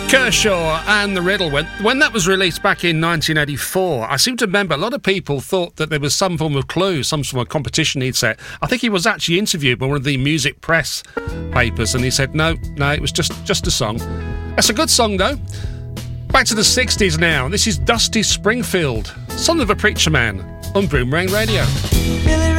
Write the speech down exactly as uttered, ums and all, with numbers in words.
Kershaw and The Riddle. When, when that was released back in nineteen eighty-four, I seem to remember a lot of people thought that there was some form of clue, some sort of competition he'd set. I think he was actually interviewed by one of the music press papers, and he said, no, no, it was just, just a song. That's a good song, though. Back to the sixties now. This is Dusty Springfield, son of a preacher man, on Boomerang Radio. Billy